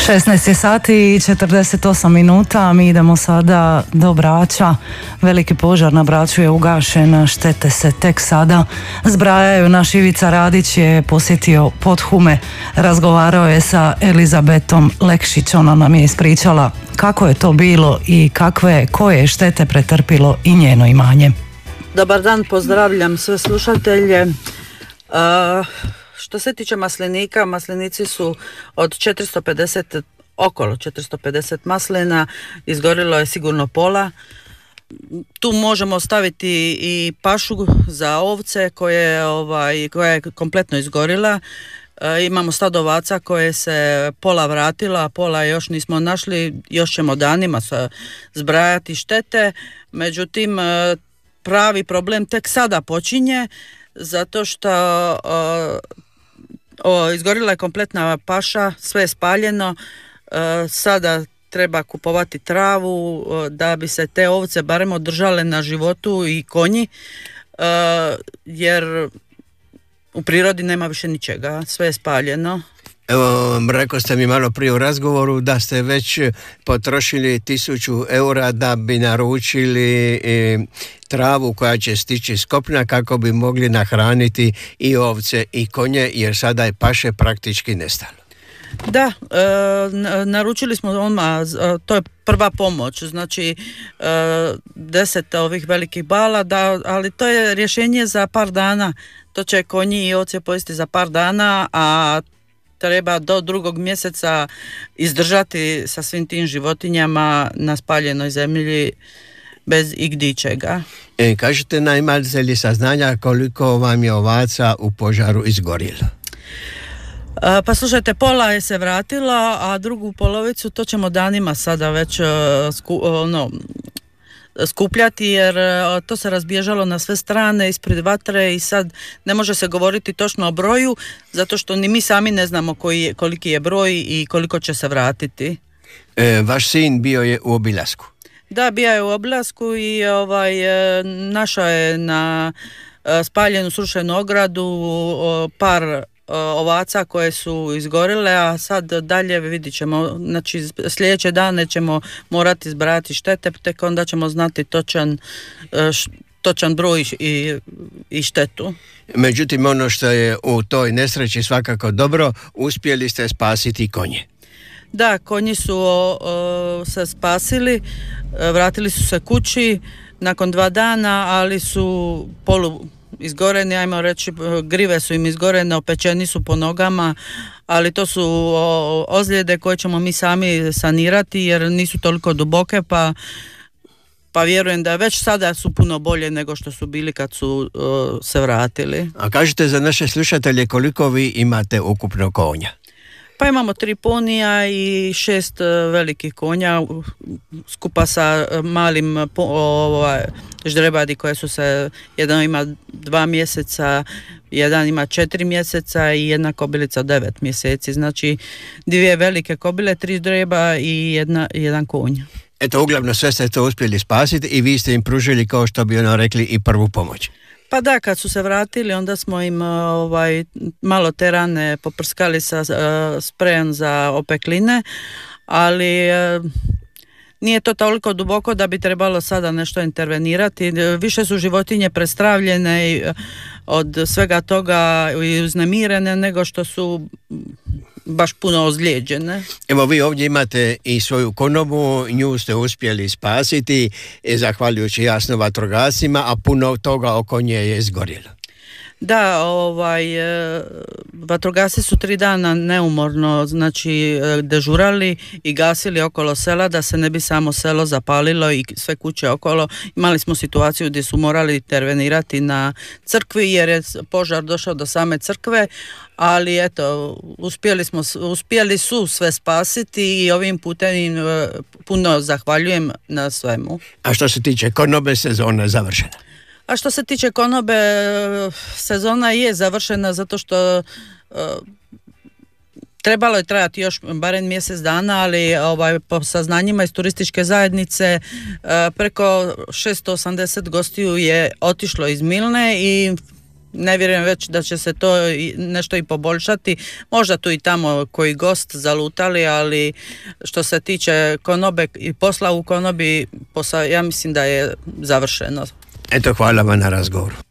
16 je sati i 48 minuta, mi idemo sada do Brača. Veliki požar na Braču je ugašen, štete se tek sada zbrajaju. Naš Ivica Radić je posjetio Podhume, razgovarao je sa Elizabetom Lekšić, ona nam je ispričala kako je to bilo i koje štete pretrpilo i njeno imanje. Dobar dan, pozdravljam sve slušatelje. Što se tiče maslinika, maslinici su od 450, okolo 450 maslina, izgorilo je sigurno pola. Tu možemo staviti i pašu za ovce koja je kompletno izgorila. Imamo stado ovaca koje se pola vratila, a pola još nismo našli, još ćemo danima zbrajati štete. Međutim, pravi problem tek sada počinje, zato što izgorila je kompletna paša, sve je spaljeno, sada treba kupovati travu da bi se te ovce barem održale na životu i konji, jer u prirodi nema više ničega, sve je spaljeno. Evo, rekao ste mi malo prije u razgovoru da ste već potrošili 1000 eura da bi naručili travu koja će stići s kopna kako bi mogli nahraniti i ovce i konje, jer sada je paše praktički nestalo. Da, naručili smo odmah, to je prva pomoć, znači 10 ovih velikih bala, ali to je rješenje za par dana, to će konji i ovce pojesti za par dana, a treba do 2. mjeseca izdržati sa svim tim životinjama na spaljenoj zemlji bez igdičega. Kažete nam, imate li saznanja koliko vam je ovaca u požaru izgorilo? Pa slušajte, pola je se vratila, a drugu polovicu to ćemo danima sada već skupljati, jer to se razbježalo na sve strane ispred vatre i sad ne može se govoriti točno o broju, zato što ni mi sami ne znamo koliki je broj i koliko će se vratiti. Vaš sin bio je u obilasku? Da, bio je u obilasku i našao je na spaljenu srušenu ogradu par ovaca koje su izgorile, a sad dalje vidit ćemo, znači sljedeće dane ćemo morati zbrati štete, tek onda ćemo znati točan broj i štetu. Međutim, ono što je u toj nesreći svakako dobro, uspjeli ste spasiti konje. Da, konji su se spasili, vratili su se kući nakon 2 dana, ali su izgoreni, ajmo reći, grive su im izgorene, opečeni su po nogama, ali to su ozljede koje ćemo mi sami sanirati jer nisu toliko duboke, pa vjerujem da već sada su puno bolje nego što su bili kad su se vratili. A kažete za naše slušatelje koliko vi imate ukupno konja? Pa imamo 3 ponija i 6 velikih konja skupa sa malim ždrebadi koje su se, jedan ima 2 mjeseca, jedan ima 4 mjeseca i jedna kobilica 9 mjeseci. Znači 2 velike kobile, 3 ždreba i jedan konj. Eto, uglavnom sve ste to uspjeli spasiti i vi ste im pružili, kao što bi rekli, i prvu pomoć. Pa da, kad su se vratili, onda smo im malo te rane poprskali sa sprejem za opekline, ali nije to toliko duboko da bi trebalo sada nešto intervenirati. Više su životinje prestravljene od svega toga i uznemirene nego što su baš puno ozlijeđene. Evo, vi ovdje imate i svoju konobu, nju ste uspjeli spasiti, zahvaljujući jasno vatrogascima, a puno toga oko nje je izgorilo. Da, vatrogasci su 3 dana neumorno, znači, dežurali i gasili okolo sela da se ne bi samo selo zapalilo i sve kuće okolo. Imali smo situaciju gdje su morali intervenirati na crkvi jer je požar došao do same crkve, ali eto, uspjeli su sve spasiti i ovim putem im puno zahvaljujem na svemu. A što se tiče konobe, sezona je završena? A što se tiče konobe, sezona je završena zato što trebalo je trajati još barem mjesec dana, ali po saznanjima iz turističke zajednice preko 680 gostiju je otišlo iz Milne i ne vjerujem već da će se to nešto i poboljšati. Možda tu i tamo koji gost zalutali, ali što se tiče konobe i posla u konobi, ja mislim da je završeno. Eto, hvala vam na razgovoru.